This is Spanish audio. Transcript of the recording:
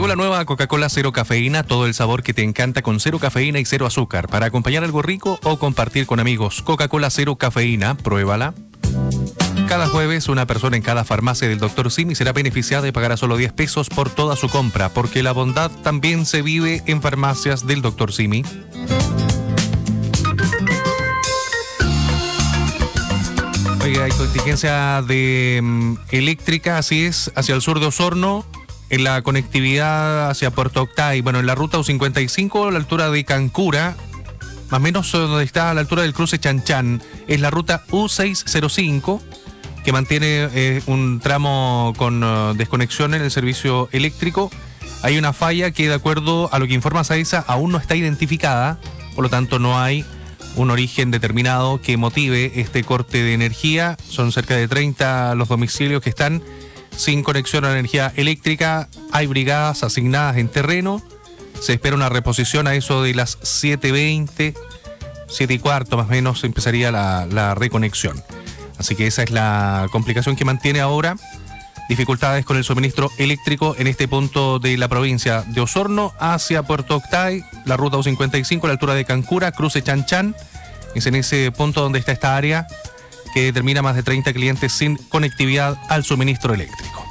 Llegó la nueva Coca-Cola Cero Cafeína, todo el sabor que te encanta con cero cafeína y cero azúcar. Para acompañar algo rico o compartir con amigos. Coca-Cola Cero Cafeína, pruébala. Cada jueves, una persona en cada farmacia del Dr. Simi será beneficiada y pagará solo 10 pesos por toda su compra, porque la bondad también se vive en farmacias del Dr. Simi. Oiga, hay contingencia de eléctrica, así es, hacia el sur de Osorno, en la conectividad hacia Puerto Octay, bueno, en la ruta U55, a la altura de Cancura, más o menos donde está a la altura del cruce Chanchán, es la ruta U605, que mantiene un tramo con desconexión en el servicio eléctrico. Hay una falla que, de acuerdo a lo que informa SAESA, aún no está identificada, por lo tanto no hay un origen determinado que motive este corte de energía. Son cerca de 30 los domicilios que están sin conexión a la energía eléctrica. Hay brigadas asignadas en terreno. Se espera una reposición a eso de las 7:20, 7:15 más o menos empezaría la reconexión. Así que esa es la complicación que mantiene ahora. Dificultades con el suministro eléctrico en este punto de la provincia de Osorno hacia Puerto Octay, la ruta U55 a la altura de Cancura, cruce Chanchán. Es en ese punto donde está esta área que determina más de 30 clientes sin conectividad al suministro eléctrico.